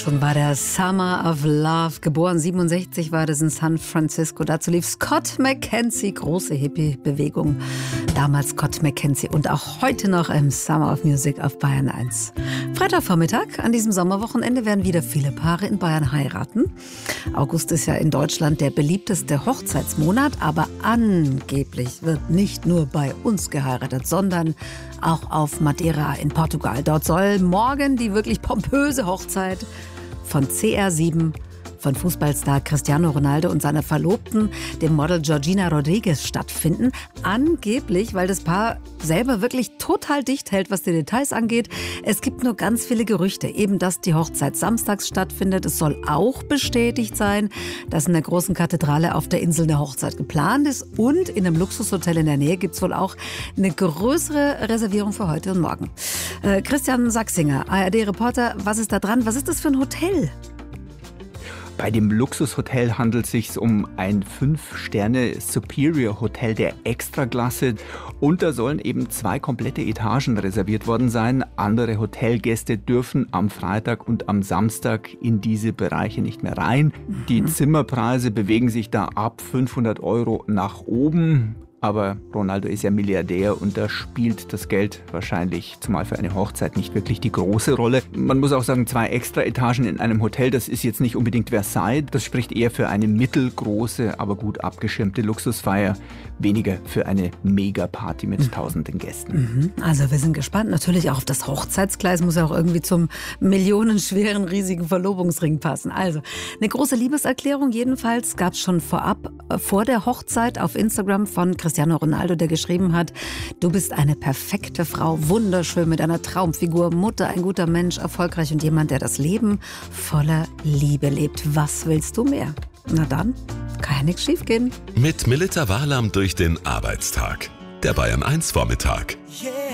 Schon war der Summer of Love. Geboren 67 war das in San Francisco. Dazu lief Scott McKenzie, große Hippie-Bewegung. Damals Scott McKenzie und auch heute noch im Summer of Music auf Bayern 1. Freitagvormittag, an diesem Sommerwochenende, werden wieder viele Paare in Bayern heiraten. August ist ja in Deutschland der beliebteste Hochzeitsmonat, aber angeblich wird nicht nur bei uns geheiratet, sondern auch auf Madeira in Portugal. Dort soll morgen die wirklich pompöse Hochzeit von CR7, von Fußballstar Cristiano Ronaldo und seiner Verlobten, dem Model Georgina Rodriguez, stattfinden. Angeblich, weil das Paar selber wirklich total dicht hält, was die Details angeht. Es gibt nur ganz viele Gerüchte, eben dass die Hochzeit samstags stattfindet. Es soll auch bestätigt sein, dass in der großen Kathedrale auf der Insel eine Hochzeit geplant ist. Und in einem Luxushotel in der Nähe gibt es wohl auch eine größere Reservierung für heute und morgen. Christian Sachsinger, ARD-Reporter, was ist da dran? Was ist das für ein Hotel? Bei dem Luxushotel handelt es sich um ein 5-Sterne-Superior-Hotel der Extraklasse. Und da sollen eben 2 komplette Etagen reserviert worden sein. Andere Hotelgäste dürfen am Freitag und am Samstag in diese Bereiche nicht mehr rein. Die Zimmerpreise bewegen sich da ab 500 € nach oben. Aber Ronaldo ist ja Milliardär und da spielt das Geld wahrscheinlich, zumal für eine Hochzeit, nicht wirklich die große Rolle. Man muss auch sagen, 2 Extra-Etagen in einem Hotel, das ist jetzt nicht unbedingt Versailles. Das spricht eher für eine mittelgroße, aber gut abgeschirmte Luxusfeier. Weniger für eine Mega-Party mit tausenden Gästen. Also wir sind gespannt natürlich auch auf das Hochzeitskleid. Muss ja auch irgendwie zum millionenschweren, riesigen Verlobungsring passen. Also eine große Liebeserklärung jedenfalls gab es schon vorab, vor der Hochzeit auf Instagram von Cristiano Ronaldo, der geschrieben hat: Du bist eine perfekte Frau, wunderschön mit einer Traumfigur, Mutter, ein guter Mensch, erfolgreich und jemand, der das Leben voller Liebe lebt. Was willst du mehr? Na dann, kann ja nichts schief gehen. Mit Melita Walam durch den Arbeitstag. Der Bayern 1 Vormittag.